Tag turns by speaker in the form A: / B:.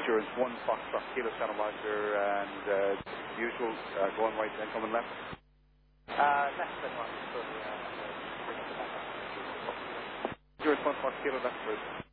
A: Endurance 1 Foxtrot Kilo Santa Roger, and usual going right then coming left.
B: Left then one.
A: Endurance 1 Fox Kilo left first.